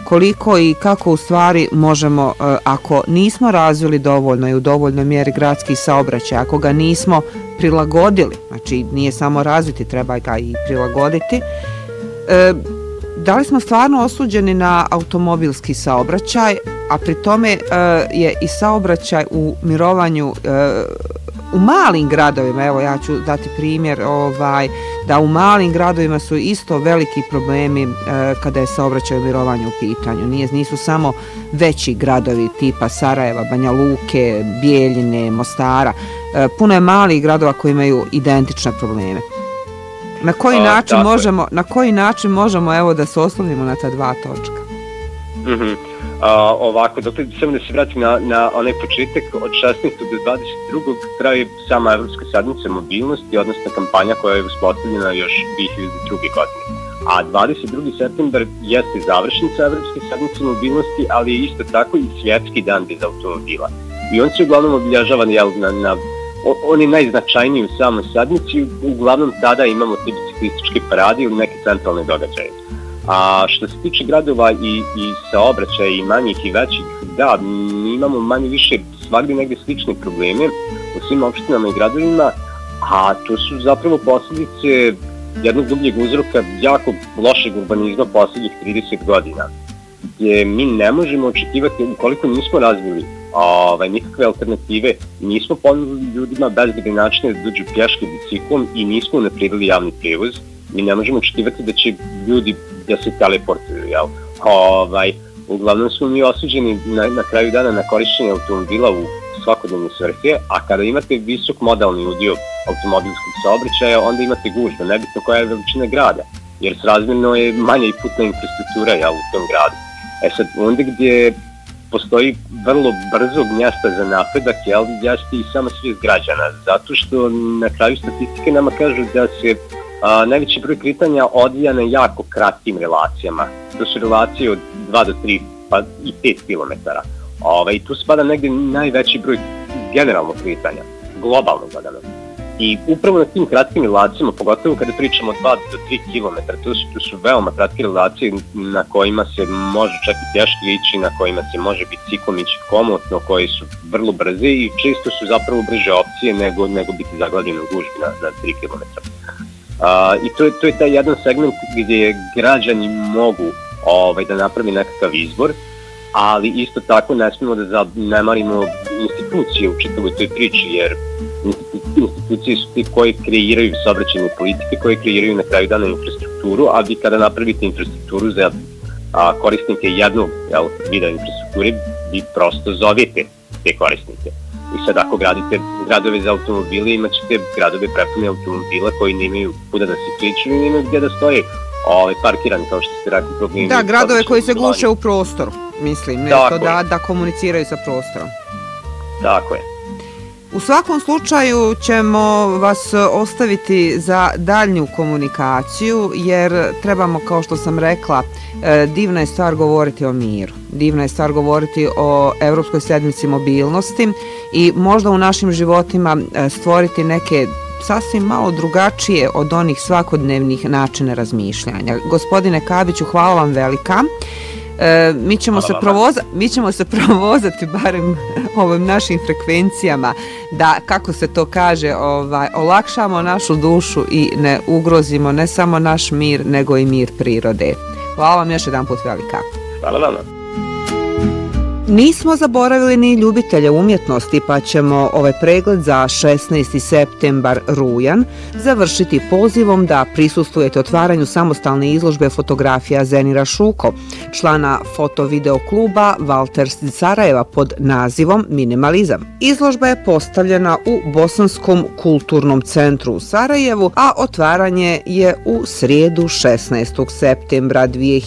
koliko i kako u stvari možemo, ako nismo razvili dovoljno i u dovoljnoj mjeri gradski saobraćaj, ako ga nismo prilagodili, znači nije samo razviti, treba ga i prilagoditi, da li smo stvarno osuđeni na automobilski saobraćaj, a pri tome je i saobraćaj u mirovanju u malim gradovima, evo ja ću dati primjer, da u malim gradovima su isto veliki problemi kada je saobraćaj u mirovanju u pitanju. Nisu samo veći gradovi tipa Sarajeva, Banja Luke, Bijeljine, Mostara. Puno je malih gradova koji imaju identične probleme. Na koji način možemo evo da se oslonimo na ta dva točka? Ovako, dakle, samo da se vratim na onaj početak, od 16. do 22. traje sama Evropska sedmica mobilnosti, odnosno kampanja koja je uspostavljena još 2002. godine. A 22. septembar jeste završnica Evropske sedmice mobilnosti, ali je isto tako i svjetski dan bez automobila. I on se uglavnom obilježava on je najznačajniji u samoj sedmici, uglavnom tada imamo te biciklističke parade ili neke centralne događaje. A što se tiče gradova i saobraćaja i manjih i većih, da, mi imamo manje više svagdje negdje slične probleme u svim opštinama i gradovima, a to su zapravo posljedice jednog dubljeg uzroka jako lošeg urbanizma posljednjih 30 godina, gdje mi ne možemo očekivati, ukoliko nismo razvili nikakve alternative, nismo ponudili ljudima bezbedne načine da dođu pješke biciklom i nismo unaprijedili javni prevoz, mi ne možemo očekivati da će ljudi da se teleportuju, jel? Uglavnom smo mi osuđeni na kraju dana na korištenje automobila u svakodnevne svrhe, a kada imate visok modalni udio automobilskog saobraćaja, onda imate gužve, nebitno koja je veličina grada, jer srazmjerno je manja i putna infrastruktura u tom gradu. Sad, onda gdje postoji vrlo brzog mjesta za napredak, jeste i sama svijest građana, zato što na kraju statistike nama kažu da se najveći broj kretanja odvija na jako kratkim relacijama. To su relacije od 2 do 3 pa i 5 km. I tu spada negdje najveći broj generalnog kretanja, globalno gledano. I upravo na tim kratkim relacijama, pogotovo kada pričamo od 2 do 3 km, to su veoma kratke relacije na kojima se može čak i teški ići, na kojima se može biciklom ići komotno, koje su vrlo brze i često su zapravo brže opcije nego biti zaglavljeni u gužbi na 3 km. I to je taj jedan segment gdje građani mogu da napravi nekakav izbor, ali isto tako ne smijemo da zanemarimo institucije u čitavoj toj priči, jer institucije su ti koje kreiraju saobraćajne politike, koje kreiraju na kraju dana infrastrukturu, a vi kada napravite infrastrukturu za korisnike jednog vida infrastrukture, vi prosto zovete te korisnike. I sad ako gradite gradove za automobile, imat ćete gradove prepune automobila koji nemaju kuda da se kreću i nemaju gdje da stoje parkirani, kao što ste rekli, problemi. Da, gradove koji se guše u prostoru, mislim, ne to da komuniciraju sa prostorom. Tako je. U svakom slučaju ćemo vas ostaviti za daljnju komunikaciju, jer trebamo, kao što sam rekla, divna je stvar govoriti o miru. Divna je stvar govoriti o Evropskoj sedmici mobilnosti i možda u našim životima stvoriti neke sasvim malo drugačije od onih svakodnevnih načina razmišljanja. Gospodine Kabiću, hvala vam velika. Mi ćemo se provozati barem ovim našim frekvencijama da, kako se to kaže, olakšamo našu dušu i ne ugrozimo ne samo naš mir, nego i mir prirode. Hvala vam još jedan put velika. Hvala vam. Nismo zaboravili ni ljubitelje umjetnosti, pa ćemo ovaj pregled za 16. septembar rujan završiti pozivom da prisustvujete otvaranju samostalne izložbe fotografija Zenira Šuko, člana foto-video kluba Valters iz Sarajeva pod nazivom Minimalizam. Izložba je postavljena u Bosanskom kulturnom centru u Sarajevu, a otvaranje je u srijedu 16. septembra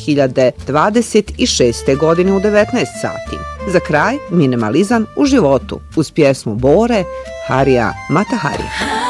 2026. godine u 19 sati. Za kraj, minimalizam u životu uz pjesmu Bore Harija Matahari.